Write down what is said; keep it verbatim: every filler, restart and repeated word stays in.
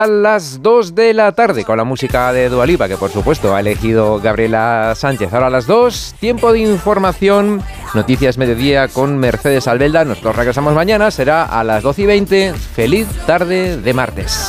a las dos de la tarde con la música de Dua Lipa, que por supuesto ha elegido Gabriela Sánchez. Ahora a las dos, tiempo de información, Noticias Mediodía con Mercedes Albelda. Nosotros regresamos mañana, será a las doce y veinte. Feliz tarde de martes.